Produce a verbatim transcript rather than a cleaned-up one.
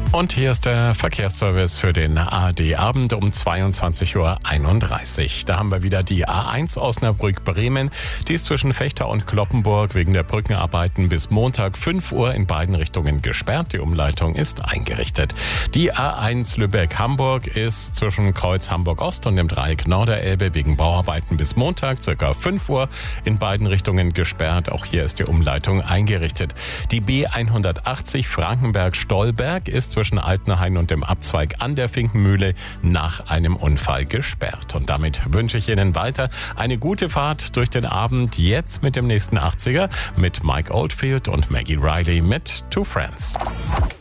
Und hier ist der Verkehrsservice für den A R D-Abend um zweiundzwanzig Uhr einunddreißig. Da haben wir wieder die A eins Osnabrück-Bremen. Die ist zwischen Vechta und Cloppenburg wegen der Brückenarbeiten bis Montag fünf Uhr in beiden Richtungen gesperrt. Die Umleitung ist eingerichtet. Die A eins Lübeck-Hamburg ist zwischen Kreuz Hamburg-Ost und dem Dreieck Norderelbe wegen Bauarbeiten bis Montag circa fünf Uhr in beiden Richtungen gesperrt. Auch hier ist die Umleitung eingerichtet. Die B hundertachtzig Frankenberg-Stolberg ist zwischen Altenhain und dem Abzweig an der Finkenmühle nach einem Unfall gesperrt. Und damit wünsche ich Ihnen weiter eine gute Fahrt durch den Abend, jetzt mit dem nächsten achtziger mit Mike Oldfield und Maggie Riley mit Two Friends.